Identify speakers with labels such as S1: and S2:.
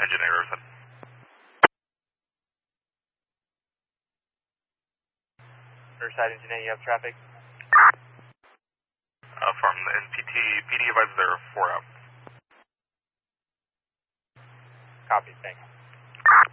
S1: Engine 8 Riverside.
S2: Riverside, Engine 8, you have traffic?
S1: From the NPT, PD advises there are 4 out.
S2: Copy, thanks.